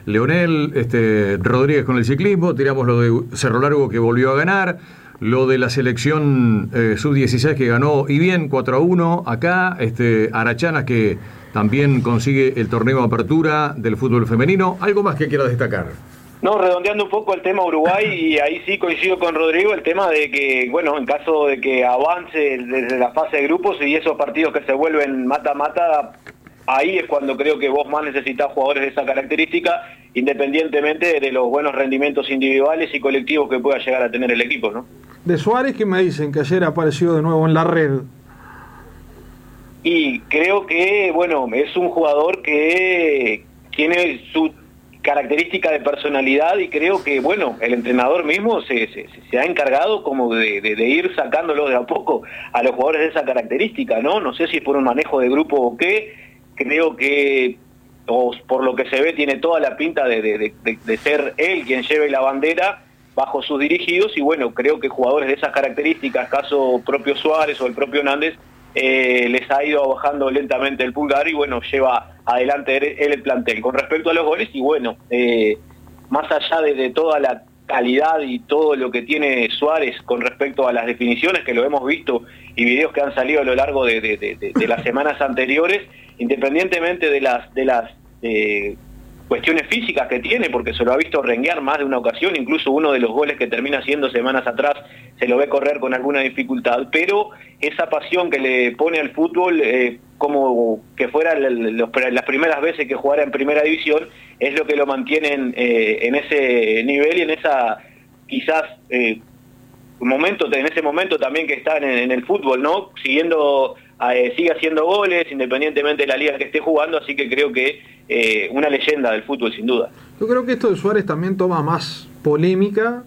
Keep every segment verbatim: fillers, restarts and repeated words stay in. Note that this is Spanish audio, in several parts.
Leonel este, Rodríguez con el ciclismo, tiramos lo de Cerro Largo que volvió a ganar, lo de la selección eh, sub dieciséis que ganó y bien cuatro a uno acá, este, Arachanas que también consigue el torneo de apertura del fútbol femenino. ¿Algo más que quiera destacar? No, redondeando un poco el tema Uruguay, y ahí sí coincido con Rodrigo, el tema de que, bueno, en caso de que avance desde la fase de grupos y esos partidos que se vuelven mata-mata, ahí es cuando creo que vos más necesitás jugadores de esa característica, independientemente de los buenos rendimientos individuales y colectivos que pueda llegar a tener el equipo, ¿no? De Suárez, ¿qué me dicen? Que ayer apareció de nuevo en la red. Y creo que, bueno, es un jugador que tiene su característica de personalidad, y creo que, bueno, el entrenador mismo se, se, se ha encargado como de, de, de ir sacándolo de a poco a los jugadores de esa característica, ¿no? No sé si es por un manejo de grupo o qué. Creo que, o por lo que se ve, tiene toda la pinta de, de, de, de ser él quien lleve la bandera bajo sus dirigidos, y bueno, creo que jugadores de esas características, caso propio Suárez o el propio Nández, Eh, les ha ido bajando lentamente el pulgar, y bueno, lleva adelante él el plantel. Con respecto a los goles, y bueno, eh, más allá de, de toda la calidad y todo lo que tiene Suárez con respecto a las definiciones, que lo hemos visto, y videos que han salido a lo largo de, de, de, de, de las semanas anteriores, independientemente de las de las eh, cuestiones físicas que tiene, porque se lo ha visto renguear más de una ocasión, incluso uno de los goles que termina haciendo semanas atrás se lo ve correr con alguna dificultad, pero esa pasión que le pone al fútbol, eh, como que fuera los, las primeras veces que jugara en primera división, es lo que lo mantienen eh, en ese nivel y en esa quizás eh, momento, en ese momento también que está en, en el fútbol, ¿no? Siguiendo, eh, sigue haciendo goles independientemente de la liga que esté jugando, así que creo que eh, una leyenda del fútbol sin duda. Yo creo que esto de Suárez también toma más polémica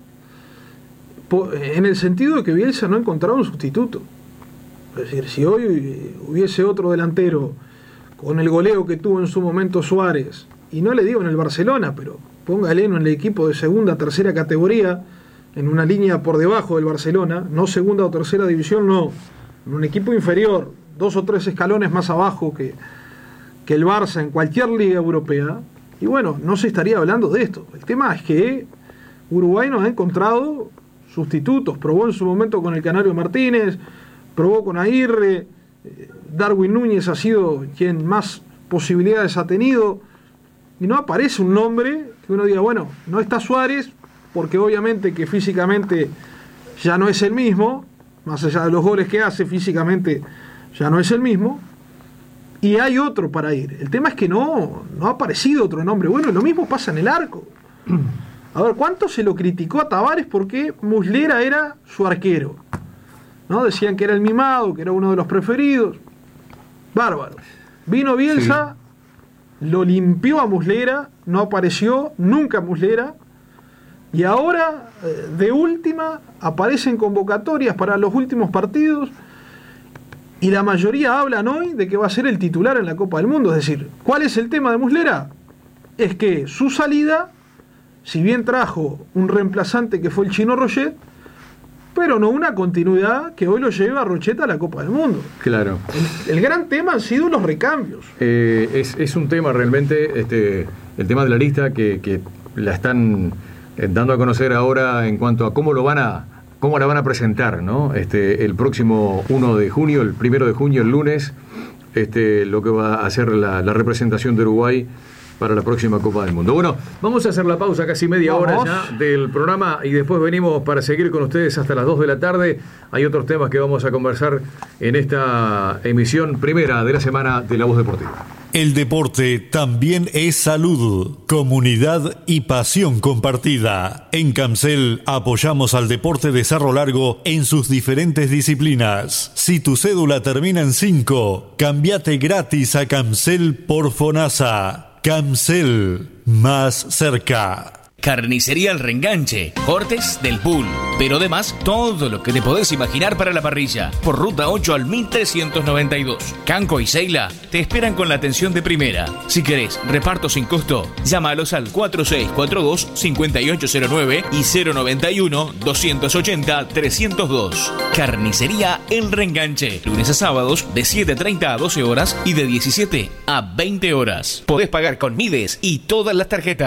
en el sentido de que Bielsa no ha encontrado un sustituto. Es decir, si hoy hubiese otro delantero con el goleo que tuvo en su momento Suárez, y no le digo en el Barcelona, pero póngale en el equipo de segunda, tercera categoría, en una línea por debajo del Barcelona, no segunda o tercera división, no, en un equipo inferior, dos o tres escalones más abajo que, que el Barça en cualquier liga europea, y bueno, no se estaría hablando de esto. El tema es que Uruguay no ha encontrado sustitutos, probó en su momento con el Canario Martínez, probó con Aguirre, Darwin Núñez ha sido quien más posibilidades ha tenido, y no aparece un nombre que uno diga, bueno, no está Suárez, porque obviamente que físicamente ya no es el mismo, más allá de los goles que hace, físicamente ya no es el mismo, y hay otro para ir. El tema es que no, no ha aparecido otro nombre. Bueno, lo mismo pasa en el arco. A ver, ¿cuánto se lo criticó a Tavares porque Muslera era su arquero? ¿No? Decían que era el mimado, que era uno de los preferidos. Bárbaro. Vino Bielsa, sí, lo limpió a Muslera, no apareció nunca Muslera, y ahora, de última, aparecen convocatorias para los últimos partidos, y la mayoría hablan hoy de que va a ser el titular en la Copa del Mundo. Es decir, ¿cuál es el tema de Muslera? Es que su salida, si bien trajo un reemplazante que fue el Chino Rochet, pero no una continuidad que hoy lo lleva a Rochet a la Copa del Mundo. Claro. El, el gran tema han sido los recambios. Eh, es, es un tema realmente, este, el tema de la lista que, que la están eh, dando a conocer ahora en cuanto a cómo lo van a, cómo la van a presentar, ¿no? Este, el próximo uno de junio, el primero de junio, el lunes, este, lo que va a hacer la, la representación de Uruguay para la próxima Copa del Mundo. Bueno, vamos a hacer la pausa, casi media hora ya del programa, y después venimos para seguir con ustedes hasta las dos de la tarde. Hay otros temas que vamos a conversar en esta emisión primera de la semana de La Voz Deportiva. El deporte también es salud, comunidad y pasión compartida. En Camcel apoyamos al deporte de Cerro Largo en sus diferentes disciplinas. Si tu cédula termina en cinco, cambiate gratis a Camcel por FONASA. Camcel, más cerca. Carnicería El Reenganche, cortes del pool, pero además todo lo que te podés imaginar para la parrilla. Por Ruta ocho al mil trescientos noventa y dos. Canco y Seila te esperan con la atención de primera. Si querés reparto sin costo, llámalos al cuatro seis cuatro dos, cinco ocho cero nueve y cero noventa y uno, doscientos ochenta, trescientos dos. Carnicería El Reenganche, lunes a sábados de siete treinta a doce horas y de diecisiete a veinte horas. Podés pagar con Mides y todas las tarjetas.